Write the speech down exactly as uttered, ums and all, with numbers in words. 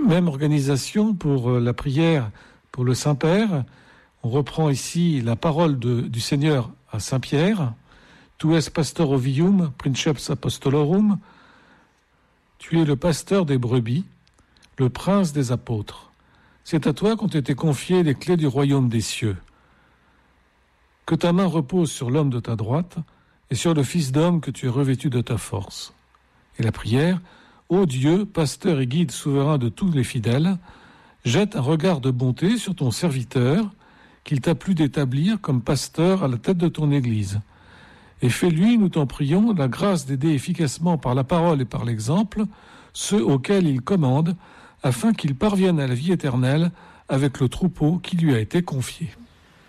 Même organisation pour la prière pour le Saint-Père. On reprend ici la parole de, du Seigneur à Saint-Pierre. Tu es pastor ovium, princeps apostolorum. Tu es le pasteur des brebis, le prince des apôtres. C'est à toi qu'ont été confiées les clés du royaume des cieux. Que ta main repose sur l'homme de ta droite et sur le fils d'homme que tu es revêtu de ta force. Et la prière, ô Dieu, pasteur et guide souverain de tous les fidèles, jette un regard de bonté sur ton serviteur qu'il t'a plu d'établir comme pasteur à la tête de ton Église. Et fais-lui, nous t'en prions, la grâce d'aider efficacement par la parole et par l'exemple ceux auxquels il commande, afin qu'ils parviennent à la vie éternelle avec le troupeau qui lui a été confié.